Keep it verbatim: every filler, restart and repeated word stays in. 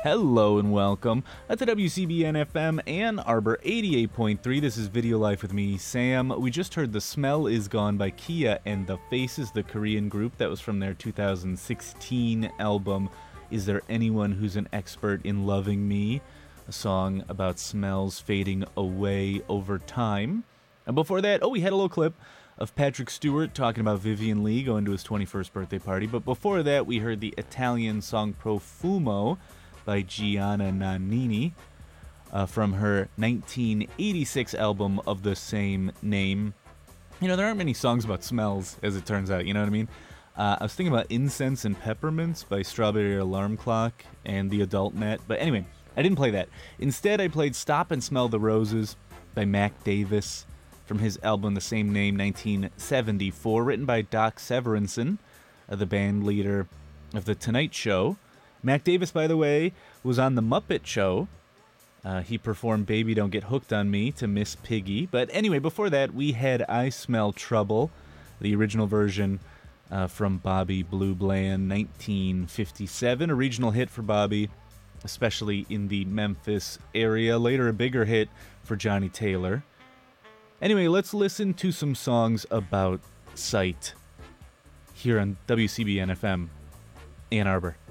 Hello and welcome to W C B N F M Ann Arbor eighty-eight point three. This is Video Life with me, Sam. We just heard The Smell Is Gone by Kia and The Faces, the Korean group. That was from their two thousand sixteen album, Is There Anyone Who's an Expert in Loving Me? A song about smells fading away over time. And before that, oh, we had a little clip of Patrick Stewart talking about Vivian Lee going to his twenty-first birthday party. But before that, we heard the Italian song Profumo by Gianna Nannini uh, from her nineteen eighty-six album of the same name. You know, there aren't many songs about smells, as it turns out, you know what I mean? Uh, I was thinking about Incense and Peppermints by Strawberry Alarm Clock and The Adult Net, but anyway, I didn't play that. Instead, I played Stop and Smell the Roses by Mac Davis from his album the same name, nineteen seventy-four, written by Doc Severinsen, uh, the band leader of The Tonight Show. Mac Davis, by the way, was on The Muppet Show. Uh, he performed Baby Don't Get Hooked on Me to Miss Piggy. But anyway, before that, we had I Smell Trouble, the original version uh, from Bobby Blue Bland, nineteen fifty-seven. A regional hit for Bobby, especially in the Memphis area. Later, a bigger hit for Johnny Taylor. Anyway, let's listen to some songs about sight here on W C B N F M Ann Arbor.